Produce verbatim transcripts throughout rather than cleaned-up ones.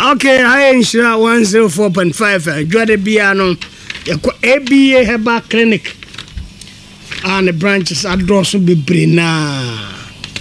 Okay, I insure one zero four point five. Jwade Biano, A B A Herbal Clinic, and the branches are also be brina.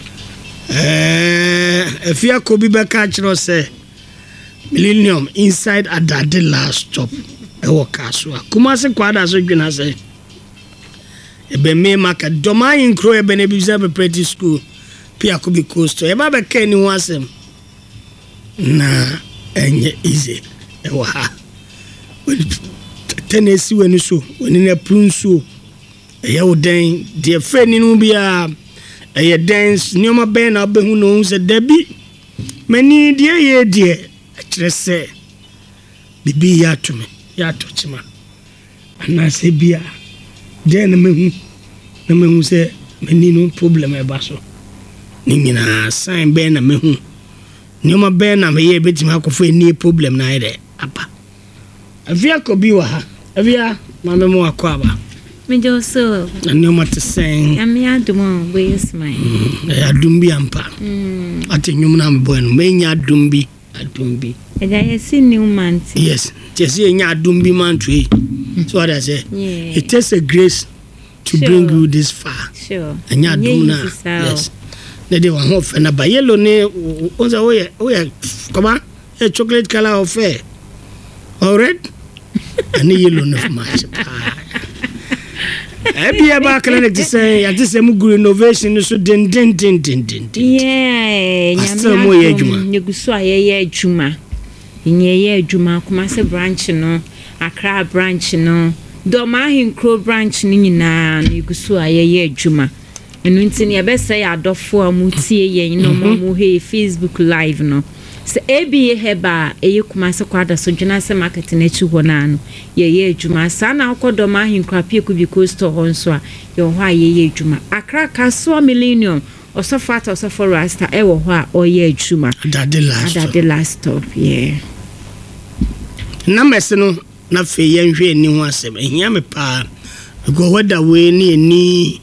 If you could be back at you, say Millennium inside Adade last stop. Ewo Kasua. Kumasi kwada so dwena say. Ebe me maka doma inkro ebe ne biza be pretty school. Pia could be coast. Eba be ke ni wasem. Na enye easy. Ewa ha. Tenesi weni so, weni ne prunso. Eye wo den, de freni no bia eye dance nyoma be na obehu no se debi. Mani de ye de akire se bibi ya to me. Ya to chima. Ana se bia de na mehu na mehu se mani no problem e ba so. Ni nyina sign be na mehu. Nyoma be na me ye betima akofo ni problem na ide apa. Avia ko bi wa ha. Avia mame mo akwaba. Me jo so. Nyoma te sen. Am ya dum we is my. Ya dumbi ampa. Mm. Ate nyum na me boy no me nya dumbi, adumbi. Eja yesi new man. Yes. Just say nya dumbi man to e. So what I say. Yeah. It takes a grace to sure. bring you this far. Sure. Nya dumna. Yes. They dey wan hof na ba yellow ne onza oye oye come a chocolate color of fair. All red? And yellow no match. Ebi aba clinic to say ya this emu innovation so den den den den den. Yeah, nyame mo ye adwuma. Nyeguso ayeye adwuma. Nyeye adwuma kuma se branch no, Accra branch no, Doma Hinkro branch ni nyina nyeguso ayeye adwuma. Enu ntini ya be say adofo amutie ye no mo he Facebook live no. Se A B A heba eye kuma se kwada so dwena se market na chi ho na no ye ye adwuma sa na akodo ma hinkra pie ku bi coaster ho nso a ye ho a ye ye adwuma Accra Kasua Millennium osofata osofo rasta e wo ho a oye adwuma Adade last Adade last stop yeah na mese no na fe ye nhwe ni ho asem ehia me pa go weda we ni ni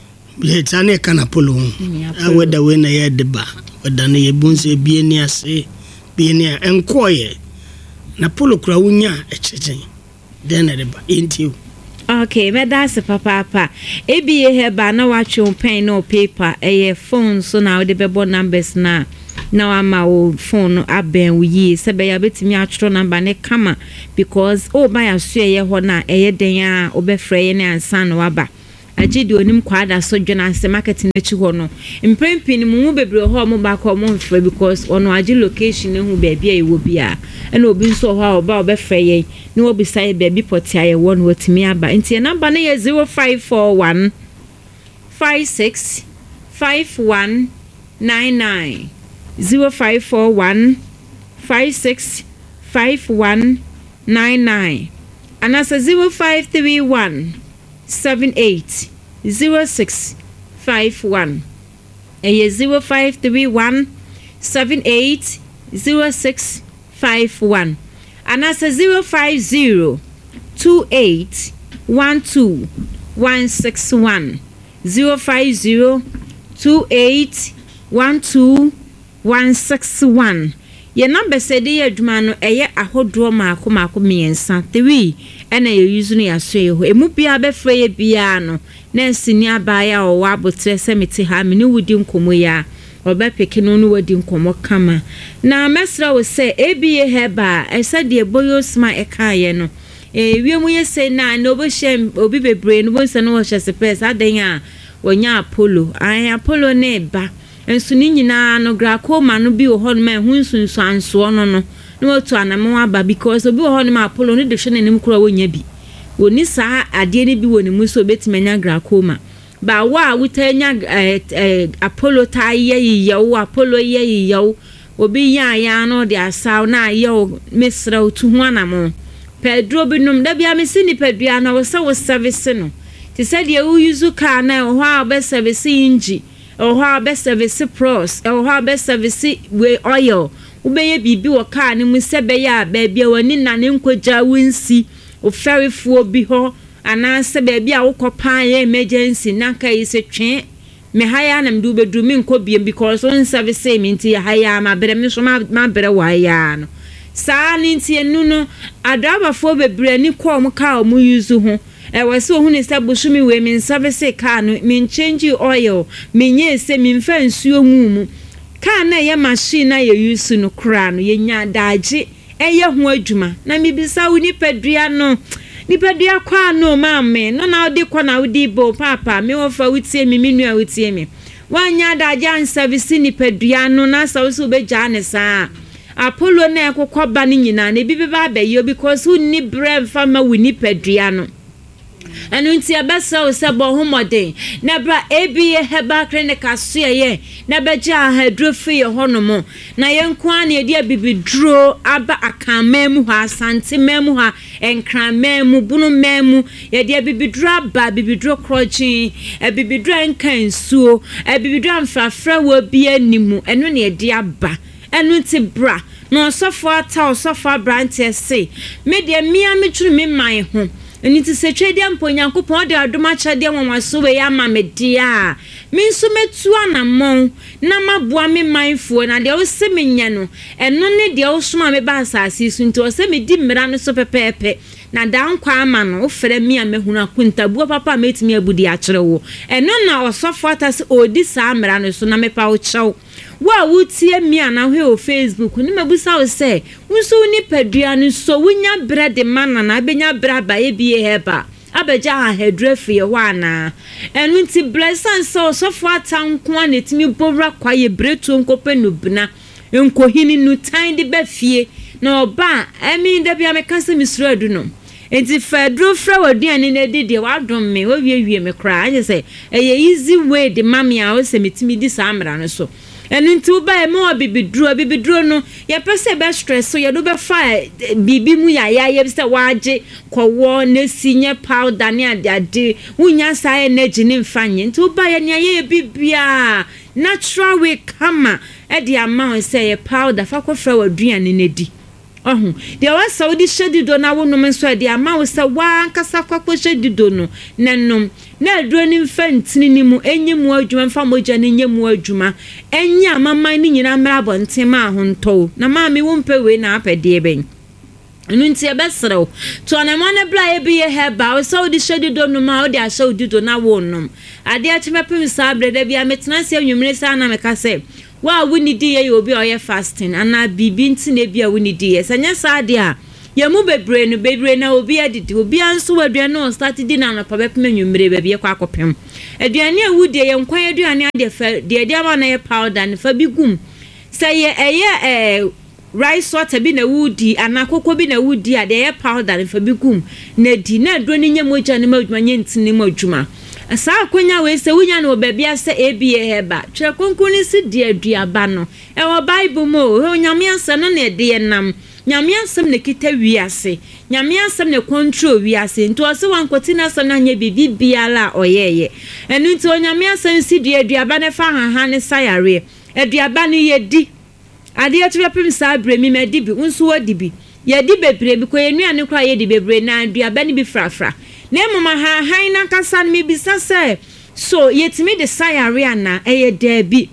ye tane kana polo a weda we na ye deba weda na ye bunse bie ni ase bie ni enkoye na polo kura wunya echechen den na deba intiu. Okay, me that's a papa papa. A B A heba na watch pen no paper eh phone so now the bebo numbers na now I'm our phone aben we yi se be ya betimi atro number ne kama because oh my asue ye ho na eh den a obefre ne ansan no aba agidi onim kwada so dwena se market na chi ho no mprempin mu bebre ho mo ba ko mo mfre because ono agi location hu ba bia e wo bia na obi nso ho a oba obefre ye ni wo beside ba bi potia ye won watimi aba ntie number na ye zero five four one five six five one nine nine zero five four one five six five one nine nine and as a zero five three one seven eight zero six five one and zero five three one seven eight zero six five one and as a zero five zero two eight one two one six one zero five zero two eight one two one six one. Your number said the adwuma eye ahodro maako maako miensa three ena ye use no yaso ho emu bia be freye bia no na nsini abaya o wabotre semete ha me ni wudi nkomo ya obepeke no no wadi nkomo kama na mesra wo say A B A heba esa de boyo sma e kaaye no e wiemu ye say na no bo shem obi bebre no bo se no wo hyese pes adan a wonya Apollo an Apollo ne ba ensu ni nyina no glaucoma no bi wo ho no ma hunsunsu anso no no no watu anamo aba because obi wo ho no ma Apollo no de hwe nanim kura wonya bi woni saa ade ne bi woni mu so betimanya glaucoma ba wa wutanya Apollo ta ye ye wo Apollo ye ye wo obi ya ya no de asaw na ye wo mesra otu ho anamo Pedro binum da bia me sini pedua na wo se wo service no ti said ye wo use car na ho a be service inji o ha be service pros o ha be service we oil ubeye bibi wo car ni mu sebe ya ba bia wani na ne nkogya wonsi o ferryfo bi ho ana sebe bia wo kopan emergency na kai se twen me haya na mdu bedru mi nkobie because on service me nti haya ma bere me so ma bere wa ya no saa ni ntie nu no adrabafo bebre ni ko om ka om yuzu ho e wese ohu ne sabusumi we min service car no min change oil min ye se min fa nsuo nwumu car na ye machine na ye yusu no kra no ye nya daage eye ho adwuma na mi bisa wo ni padua no ni padua kwa no ma me no na odi kwa na odi bo papa me wo fa wutie mi minu a wutie mi wanya daage an service ni padua no na sa wo so be ja ne saa Apollo na ekokoba ni nyina na bi ba ba yo because who ni brave fama we ni padua no anu nti abasa o se bo homoden na bra ebi heba clinic aso ye na beja hadro fi ye honomo na yenko an ye dia bibidro aba akamam ho asante mem ho enkramam bunu mem ye dia bibidro aba bibidro krochi e bibidro enkansuo e bibidro amfrafra wo bi animu eno na ye dia ba enu nti bra no sofo ata osofo branche se me dia mia me tru me man ho eni ti se twede ampo Nyankopon de adoma chade nwanwaso we ya ma me dia me nso metu anamon na maboa me manfo na de wo se me nya no eno ne de wo soma me ba asase su nti wo se me di mmira no so pepepe na dan kwa ama no ofre mi a mehunu akuntabuo papa metimi abudi a kire wo eno na osofo atase odi sa mmira no so na me pa wo chew wa wutie mi ana hwe o Facebook ni mabusa wo se unso ni padua no so wunya bread mana na abenya bra ba e bi heba abeja ha hedrefi ye wana enu nti blessan so so fo atanko an etimi bowra kwaye bretu nkope nubna enkohini nu tan de bafie na oba emi da bia me kanse misro adu no enti fedro fra waduane na didi wadom me wo wie me kra anye se eye easy way de mami a wo se metimi di samra no so enu nti uba e mo bibidro bibidro no ye pese be stress so ye do be fa bibi mu ya ya ye se waje kwowo na sinye powder ne ade ade unya sa energy ne mfanye nti uba ye ne ye bibia natural way kama e de amount say ye powder fa ko fra waduane ne di ohun de wa saudi shedido na wo no menso de amount say wa nkasa kwa ko shedido no nenum na aduro ni mfantini ni mu enyimu adwuma mfa moja ni nyemu adwuma enya amaman ni nyina mra bontema ahonto na maami wo mpe we na apede ben enu nti ebesrew to anamane bla e bi ye heba o saudi shedido no ma o de ashaudido na wo nom ade a chimepim sabre da bia metena se anwumre sa na meka se wa wuni di ye obi o ye fasting ana bibi nti na bia wuni di ye sanya sa ade a yamu bebre no bebre na obi adidi obi anso waduane no start di na na pa bepem anwumre ba bi kwa akopem aduane awudi ye nkwan aduane ade fa de de ama na ye powder ne fa bi gum say ye eye eh rice water bi na wudi anakoko bi na wudi ade ye powder ne fa bi gum na di na adro ne nya moja ne madwuma nye ntini madwuma asa akonya we se wunya no baby ase ebi heba twa konkuni si di aduaba no e wo bible mo ho nyame ansa no na de nam nyame ansem ne kita wiase nyame ansem ne control wiase nto ose wankoti na so na nya bibi biala oyeye enu nto nyame ansem si di aduaba ne fa haha ne sayare aduaba ne yedi ade atwe pem sa bre mi medi bi unso wadi bi yedi bebre bi ko enuane kra yedi bebre na aduaba ne bi frafra na mama ha han na kasa me bisa se so yetimi de sayare ana eye dabi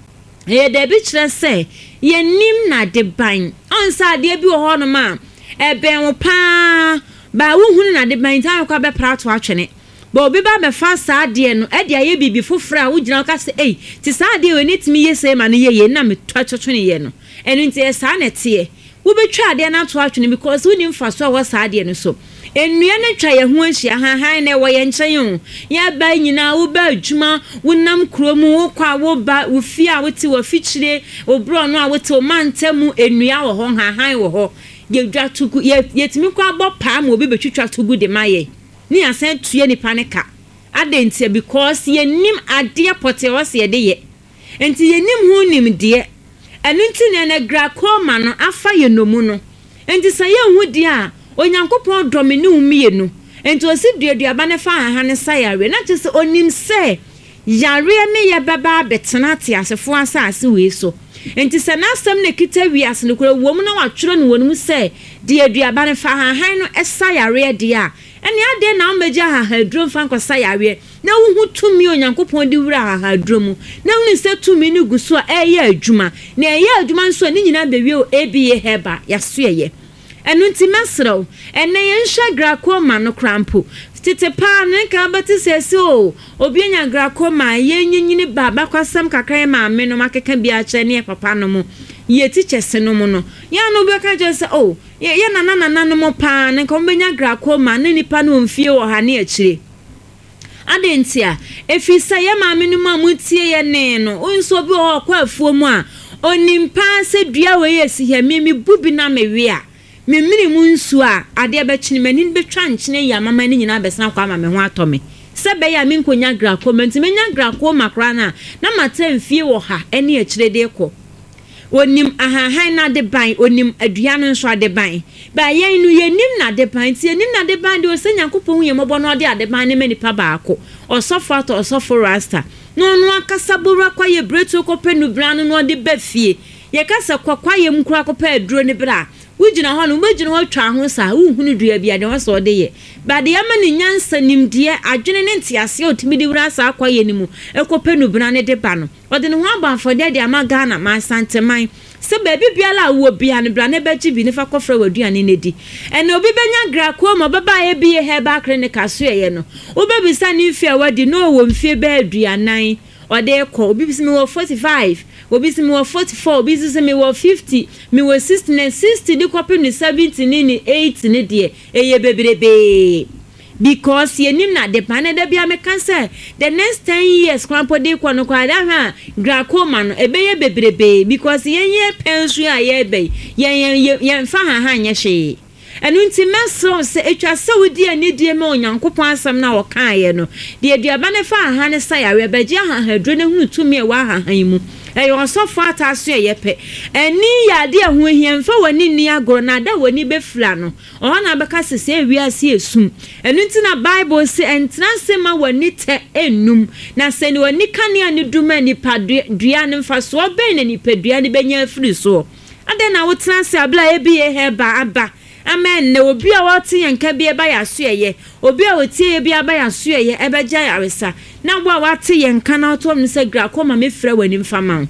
eye dabi kire se ye nim na de ban onsa de bi wo ho no ma e ben wo pa ba wo hunu na de ban tan kwa be prato atwene ba obi ba me fa sa de no e de aye bibi fofra wo gina ka se ei ti sa de we nitimi ye se ma no ye ye na me to atwene ye no enu nti e sa na tie wo betwa de na to atwene because wo nim fa so wo sa de no so enua na twa ye ho ahia han han na wo ye nchen ya ba nyina wo ba adwuma wo nam kromu wo kwa wo ba wo fi a wo ti wo fichire wo bro no a wo ti o mantemu enua wo ho han han wo ho ye dwa tugu ye timi kwa bo pa ma obi betwitwa tugu de maye ni asan tuye ni panika adentia because ye nim ade pote wo se ye de ye enti ye nim hu nim de enu nti na na grakoma no afa ye nomu no enti sa ye hu de a Onyankopon domine umienu enti osi duaduaba ne fa ha ne sayare na chese onim se yare ne ye baba betena te asefo asase we so enti se na asem ne kita wiase ne kura wom na watworo ne wonum se de aduaba ne fa han no esa yare de a ene ade na omeja ha hadrum fa nkosa yare na wo tumi onyankopon di wura ha hadrum na wo se tumi ne guso a eye adwuma na eye adwuma nso ni nyina bewie o ebiye heba yaso eye enu nti mesrew ene ye nhwa grakoma no krampo tete pa ne ka bati sese o obi nya grakoma ye nyinyini baba kwasam kakran ma me no makeka bi a che ne papa no mo ye teachers no mo no ya no be ka je se o ye na na na no mo pa ne ko benya grakoma ne nipa no mfie wo ha ne akire adentia efisa ye ma me no ma mutie ye ne no onso bi ho kwa afuo mu a onimpa se dua we ye si he me mi bubi na me we a me mini mu nsu a ade be chine mani be twa nchine ya mama ni nyina besena kwa mama me ho atome se be ya me nkonya grakoma nti menya grakoma kra na na mata mfie wo ha ene akire de ko onim ahahan na de ban onim adua no nso ade ban ba yen no yenim na de ban ti yenim na de ban de osanyankopon hu yemobo no de ade ban ne mani pa baako osofo ato osofo rasta no no akasa bora kwa ye breto ko penu brano no de bafie ye kasa kwa kwa ye mkura ko pa aduro ne bra wujina ho no wujina ho twa ho sa uhunu dua bia de waso de ye ba de yama ni nyansa nimdie adwene ne ntiase otimi de wura sa kwa ye nimu ekope nu bra ne de ba no ode ne ho abanfode de amaga na ma santeman se ba bibiala wo bia ne bra ne baji bi ne fa kofra waduane ne di ene obi benya grako mo baba ye bi he ba clinic so ye no obebi sa ni fie wadi no wo mfie ba aduanan ode ko obi bi se me wo forty-five obi se me wo forty-four obi se me wo fifty me wo sixty ne sixty di kope ni seventy ni ni eighty ni de eye bebrebe because yenim na de pane de bia me kan say the next ten years kwampo de kwa no kwa da ha glaucoma no ebeye bebrebe because yenye pensu a ye be yen yen fa ha ha nye hwe enu nti meso se etwa se wodi ani die me onyankopon asem na wo kan ye no de aduaba ne fa ha ne sa ya beje ha ha dro ne hunu tumi e wa ha han mu eyo osofo ataso ye pe eni ya de ho hiemfa wani ni agoro na da wani be fla no o na beka sese wiase esum enu nti na bible se entranse ma wani te enum na se ni wani kania ni duma ni padua ne mfa so be na ni padua ni benya afiri so ade na wo transe abla e bi e heba aba amen na obi a woti yanka bi e ba ya so ye obi a woti e bi aba ya so ye e ba gya yaresa na wo a wati yanka na to me se glaucoma me frɛ wani mfama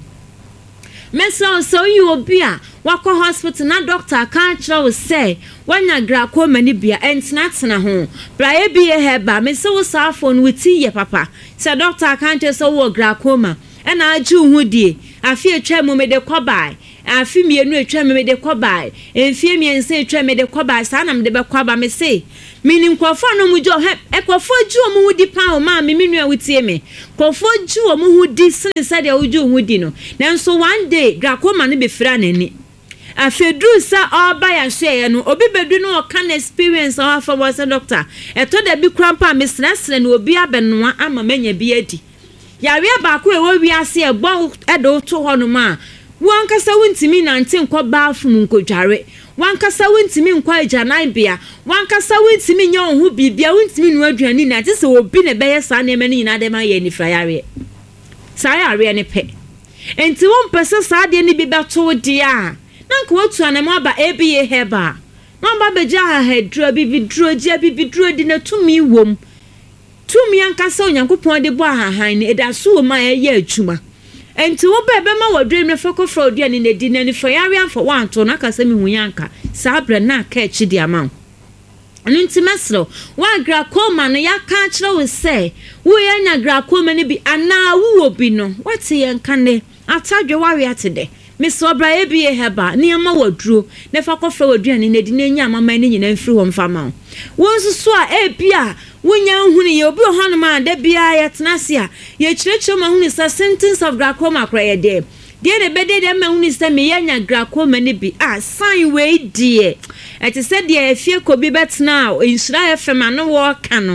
meso so you obi a wako hospital na doctor kan kira wo say wanya glaucoma ni bia entina tena ho bra e bi e heba me se wo sa phone witi ye papa se doctor kan te so wo glaucoma e na agi hu die afi etwa mu me de kobai afi mienu etwa me de kobai enfie miense etwa me de kobai sa na me de be koba me se mini nkofo no mu jo he ekofo ju omu hudi pa o ma me minu a wutie me kofo ju omu hudi sin sa de oju hudi no nanso one day glaucoma no be fra nani afedru sa oba ya hwe no obi bedu no o kan experience o afa was doctor eto da bi krampa me sresre no obi abenoa ama manya bi adi yare ba ko e wo wiase e bon edo to hono ma wankasa wuntimi nante nkọ baafum nkodware wankasa wuntimi nkọ ajanan bia wankasa wuntimi nya ohu bibia wuntimi nu aduani na te se obi ne beye sa na emani na de ma ye ni frayare sa yare ne pe enti won pese sa de ni bi beto de a nanko otu anam aba ebiye heba no ba beja ha hedro bi bidro dia bi bidro di na tumi wom tumi ankasa onyankopon de bo ahahan ne edaso ma ye adwuma enti wo bebe ma wadre me feko fro duane ne di na ni fayare amfo wanto na kasa mi hunyanka sabre na ka echi di ama nti mesro wa glaucoma no ya ka kire wo se wo ya nya glaucoma ne bi ana wo obi no wate ye nkane atadwe wawe atede meso bra e bi e heba ni ama waduro ne feko fro waduane ne di na nya mama ne nyina mfiri wo mfama wo nsusu a e bia wonya hunu ye obi ohanu ma da bia ya tenase a ye kirekiре ma hunu sa sentence of glaucoma kra ye de de ne bede de ma hunu sa me yanya glaucoma ne bi ah sign we die et se de afie ko bi betna insura fm anu wo ka no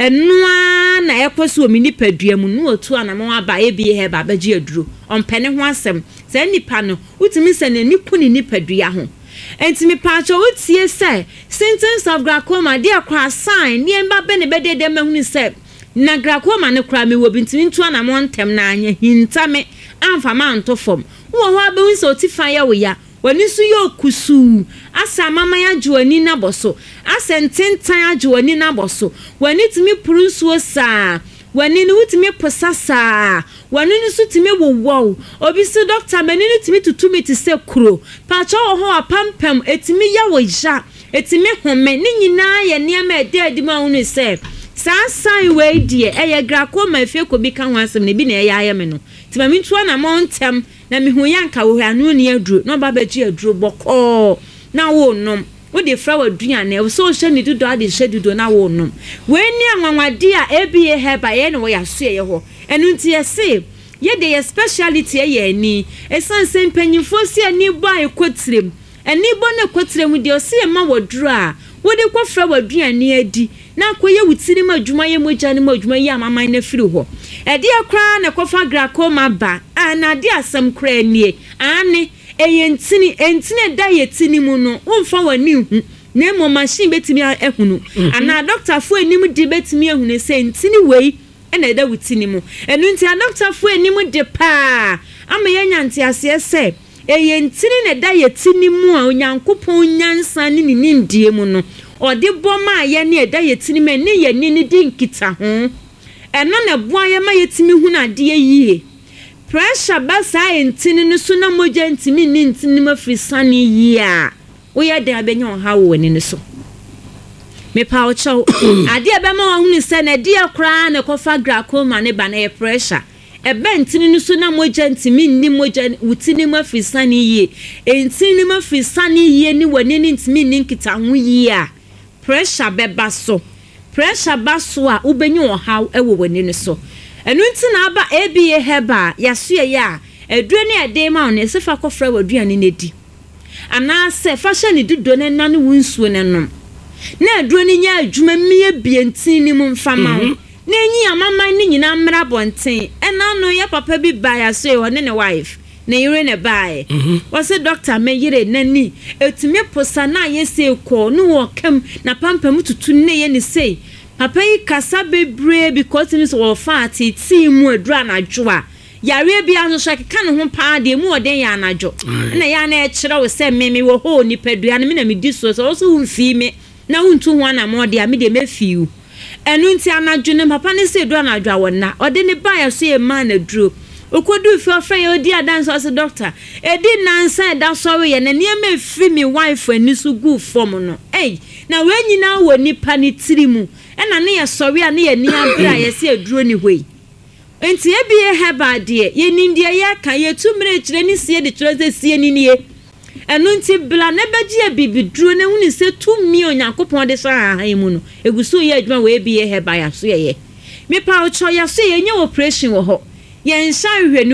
enoa na ekoso omi nipadua mu no otu anamo aba e bi he ba baji aduro ompene ho asem se nipa no utimi se ne nikuni nipadua ho enti mi pacho utie se sentence of glaucoma dia kwa sign ni emba be ne bede de mahunu se na glaucoma ne kra me wo bintimi ntu ana mo ntem na anya hintame amfa ma nto fom wo ho abewu so tifa ya wo ya wani su yo kusu asa mama ya juani na boso asa ntentan ajuani na boso wani timi purunsuo sa wani ni wutimi posasa wani ni su timi wowo obi si doctor mani ni timi tutumi ti se kuro pa cho ho apampam etimi ya wo ja etimi home ni nyina ye niam ede adi ma hunu se saa sai we die eye glaucoma efie ko bi ka ho asem ne bi na eye ayeme no timami ntu na montem na mi hu yanka wo anu ne aduro no ba ba gi aduro boko na wo nom wo de fra wa duane wo so hye ni dudo ade hye dudo na wo nom we ni anwanwade a ebie heba ye ne wo ya so ye ho enu nti ye se ye de ye speciality ye ani esan se mpanyimfo si ani bo ai kotirem ani bo ne kotirem de o se ma wo duro a wo de ko fra wa duane adi na koye wutiri ma dwuma ye moja ne ma dwuma ye amama na firi ho e de akra na kofa glaucoma ba ana de asem kra nie ane eyentini entini da yetini mu no wonfa wani hu na mo machine betimi ehunu ana doctor fu enim de betimi ehunu se entini wei ena da wutini mu enu nti a doctor fu enim de pa ama yenya nti ase se eyentini na da yetini mu a onyankopon nyansa ne ni ndie mu no ode boma ye ne eda yetini me ne ye ni ni di nkita ho eno na boa ye ma yetimi hu na de yie pressure basa entini no so na moja ntimi ni ntini mafrisani yia wo ye de abenya ha wo ni so me pa o chow ade e be ma hunu se na de akra na kofa glaucoma ne ba na e pressure e be ntini no so na moja ntimi ni moja wutini mafrisani yie entini mafrisani yie ni wani ni ntimi ni nkita ho yia pressure be baso pressure baso a ubenya ha e wo wani ni so enu nti na aba ebie heba yasoe ya edure ne ede ma on esefa kofra waduane ne di ana se fa hye ne dudo ne nane wunsuo ne nom na edure ne nya adwuma mie bientin ni mu mfama na enyi amama ne nyina mra bonten ena no ya papa bi ba yasoe ho ne ne wife na yire ne bae wose doctor me yire nani etumi posa na yese ko no wo kam na pampam tutu ne ye ne sei papa yi kasa bebre because ni so fat ti mu adura na dwoa yare bia so so keka ne ho pa de mu oden ya anajo na ya na e kire wo se meme wo ho ni padua na me na me di so so so mfi me na huntu ho na mo de a me de mefiu enu nti anajo ne papa ne se adura na dwoa wona ode ne ba ya so e ma na duro okodu fi ofre ye odi adan so doctor edi nansa da so we ye na ne me fi mi wife ani so gu form no eh na we nyina wo nipa ni tirimu ena ne ye sori a ne ye ni abra ye se aduro ni hoi enti e bie heba de ye nindie ye ka ye tumre kire ni sie de kire se sie ni nie enu nti bla ne beji e bibiduro ne huni se tumi onyankopon de so ahan mu no egusu ye adwuma we bie heba ya so ye me pa o cho ya so ye nye operation wo ho ye nsa hwe